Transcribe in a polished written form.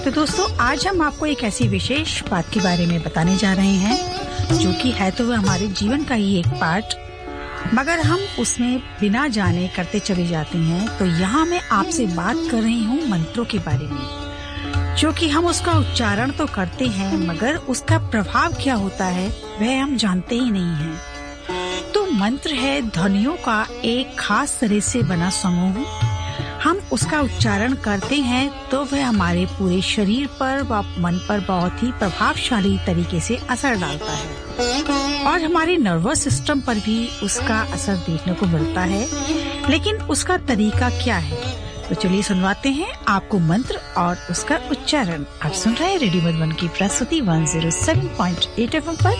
तो दोस्तों आज हम आपको एक ऐसी विशेष बात के बारे में बताने जा रहे हैं जो कि है तो वह हमारे जीवन का ही एक पार्ट, मगर हम उसमें बिना जाने करते चले जाते हैं। तो यहाँ मैं आपसे बात कर रही हूँ मंत्रों के बारे में, जो कि हम उसका उच्चारण तो करते हैं मगर उसका प्रभाव क्या होता है वह हम जानते ही नहीं हैं। तो मंत्र है ध्वनियों का एक खास तरह से बना समूह। हम उसका उच्चारण करते हैं तो वह हमारे पूरे शरीर पर व मन पर बहुत ही प्रभावशाली तरीके से असर डालता है और हमारे नर्वस सिस्टम पर भी उसका असर देखने को मिलता है। लेकिन उसका तरीका क्या है, तो चलिए सुनवाते हैं आपको मंत्र और उसका उच्चारण। आप सुन रहे हैं रेडियो मधुबन की प्रस्तुति 107.8 FM पर